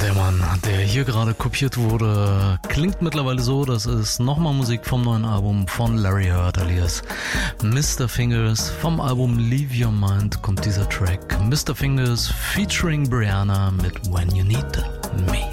Der Mann, der hier gerade kopiert wurde, klingt mittlerweile so, das ist nochmal Musik vom neuen Album von Larry Heard alias Mr. Fingers. Vom Album Leave Your Mind kommt dieser Track Mr. Fingers featuring Brianna mit When You Need Me.